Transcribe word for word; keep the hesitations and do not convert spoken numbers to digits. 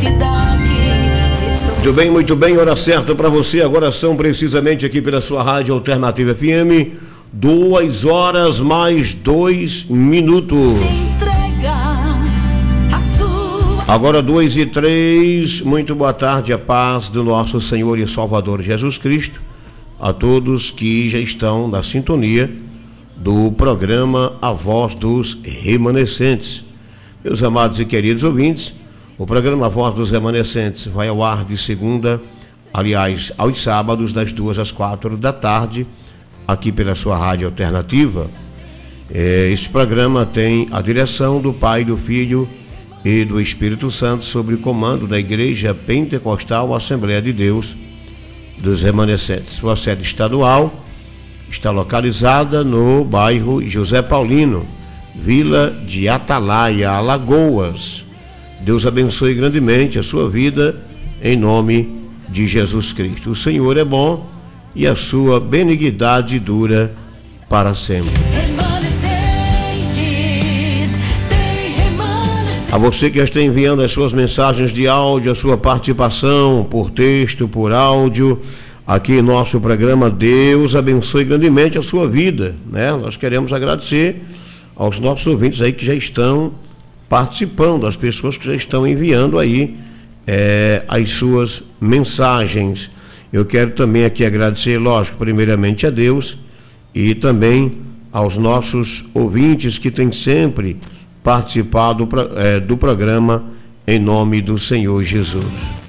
Muito bem, muito bem, hora certa para você. Agora são precisamente aqui pela sua rádio Alternativa F M, duas horas mais dois minutos. Agora duas e três. Muito boa tarde, a paz do nosso Senhor e Salvador Jesus Cristo a todos que já estão na sintonia do programa A Voz dos Remanescentes. Meus amados e queridos ouvintes, o programa A Voz dos Remanescentes vai ao ar de segunda, aliás, aos sábados, das duas às quatro da tarde, aqui pela sua rádio Alternativa. Este programa tem a direção do Pai, do Filho e do Espírito Santo, sob o comando da Igreja Pentecostal Assembleia de Deus dos Remanescentes. Sua sede estadual está localizada no bairro José Paulino, Vila de Atalaia, Alagoas. Deus abençoe grandemente a sua vida, em nome de Jesus Cristo. O Senhor é bom e a sua benignidade dura para sempre. A você que está enviando as suas mensagens de áudio, a sua participação por texto, por áudio, aqui em nosso programa, Deus abençoe grandemente a sua vida, né? Nós queremos agradecer aos nossos ouvintes aí que já estão participando, as pessoas que já estão enviando aí é, as suas mensagens. Eu quero também aqui agradecer, lógico, primeiramente a Deus e também aos nossos ouvintes que têm sempre participado é, do programa em nome do Senhor Jesus.